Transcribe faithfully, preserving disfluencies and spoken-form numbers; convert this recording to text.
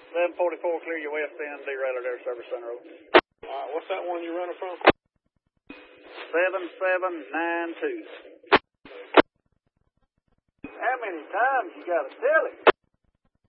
seven forty-four, clear your west end, derailleur there, Service Center. Road. All right, what's that one you're running from? seven seven nine two. How many times you got to tell it?